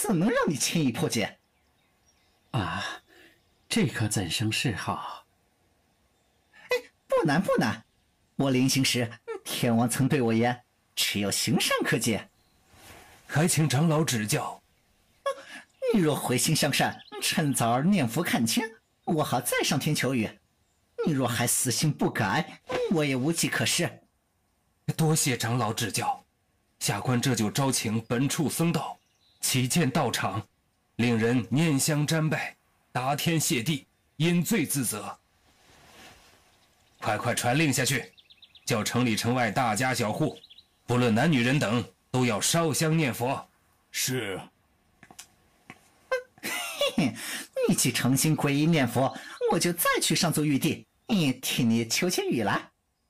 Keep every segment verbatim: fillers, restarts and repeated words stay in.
怎能让你轻易破解？ 啊，这可怎生是好？ 哎，不难不难，我临行时，天王曾对我言，只有行善可解。 还请长老指教。 你若回心向善，趁早念佛看经，我好再上天求雨；你若还死性不改，我也无计可施。 多谢长老指教，下官这就招请本处僧道，起见道场，令人念香瞻拜，答天谢地，因罪自责。快快传令下去，叫城里城外大家小户，不论男女人等，都要烧香念佛。 是。 嘿嘿，你既诚心皈依念佛，我就再去上座玉帝，你替你求些雨来。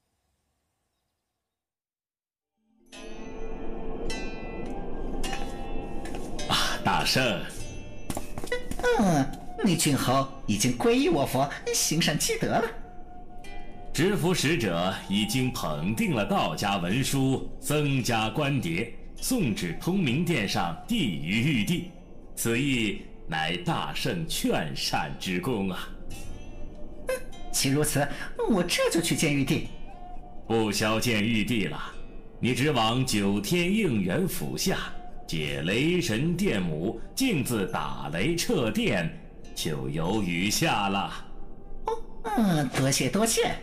啊，大圣。 嗯，你郡侯已经皈依我佛，行善积德了。 知府使者已经捧定了道家文书、僧家官牒，送至通明殿上递于玉帝，此意乃大圣劝善之功啊！ 既如此，我这就去见玉帝。 不消见玉帝了，你只往九天应元府下借雷神电母，径自打雷掣电，就有雨下了。 哦，嗯，多谢多谢。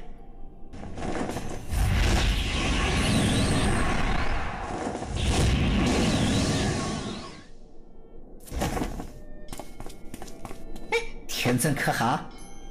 天尊可好？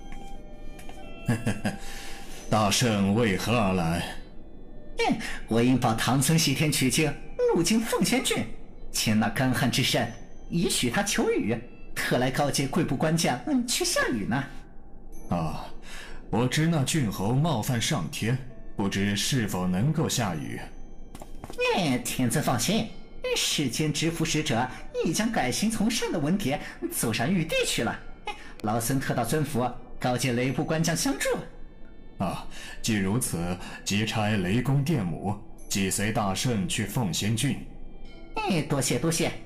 大圣为何而来？ 嗯，我因报唐僧西天取经，路经凤仙郡，见那干旱之甚，已许他求雨，特来告诫贵部官将，嗯，去下雨呢。 啊，我知那郡侯冒犯上天，不知是否能够下雨。 嗯，天尊放心，世间知府使者已将改行从善的文牒奏上玉帝去了。老僧特到尊府，告诫雷部官将相助。 啊，既如此，即差雷公电母即随大圣去凤仙郡。 哎，多谢多谢。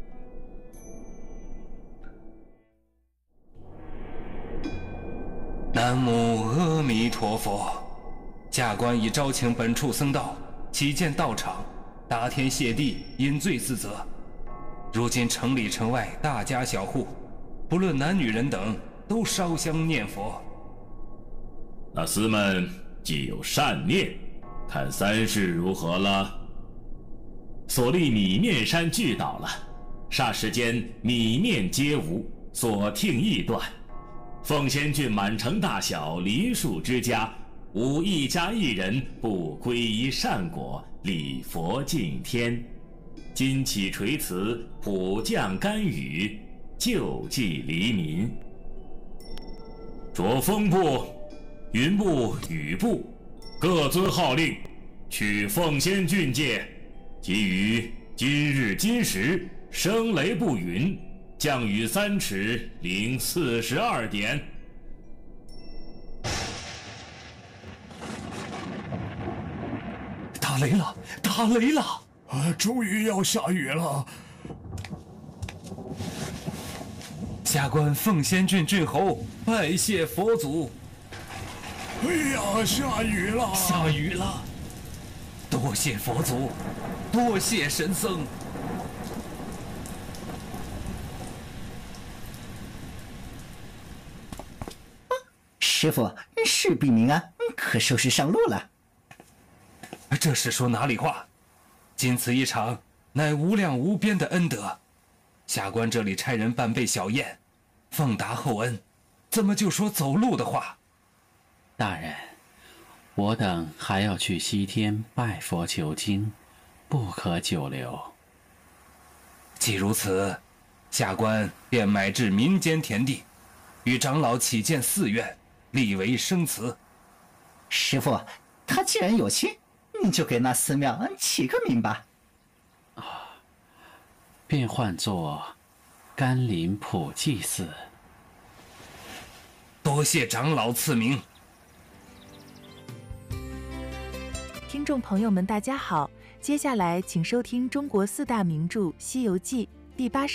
南无阿弥陀佛，下官已招请本处僧道，起见道场，答天谢地，因罪自责。如今城里城外大家小户，不论男女人等，都烧香念佛。 那厮们既有善念，看三事如何了？所立米面山俱倒了，霎时间米面皆无，所听亦断。凤仙郡满城大小梨树之家，无一家一人不皈依善果，礼佛敬天。今起垂慈，普降甘雨，救济黎民。着风部、云部、雨部各遵号令，去凤仙郡界，即于今日今时生雷不允，降雨三尺零四十二点。 打雷了！打雷了！ 啊，终于要下雨了！ 下官凤仙郡郡侯拜谢佛祖。 哎呀，下雨了！ 下雨了！多谢佛祖，多谢神僧。 师傅，事必明安，可收拾上路了。 这是说哪里话？今此一场，乃无量无边的恩德。下官这里差人办备小宴，奉达厚恩，怎么就说走路的话？ 大人，我等还要去西天拜佛求经，不可久留。 既如此，下官便买至民间田地，与长老起建寺院，立为生祠。 师傅，他既然有心，你就给那寺庙起个名吧。 啊，便唤作甘霖普济寺。 多谢长老赐名。 听众朋友们，大家好，接下来请收听中国四大名著《西游记》第八十